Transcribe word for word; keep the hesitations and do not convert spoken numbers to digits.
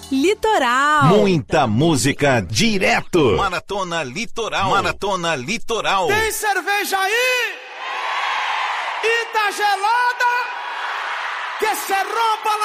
Litoral. Muita música direto. Maratona Litoral. Maratona Litoral. Tem cerveja aí? E tá gelada? Que se rompa